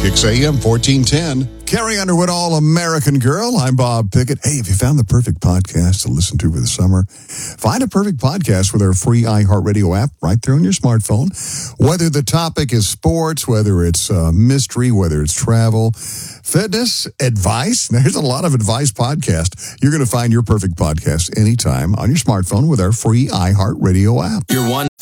Kicks AM 1410. Carrie Underwood, All-American Girl. I'm Bob Pickett. Hey, if you found the perfect podcast to listen to for the summer, find a perfect podcast with our free iHeartRadio app right there on your smartphone. Whether the topic is sports, whether it's mystery, whether it's travel, fitness, advice. There's a lot of advice podcasts. You're going to find your perfect podcast anytime on your smartphone with our free iHeartRadio app. Your one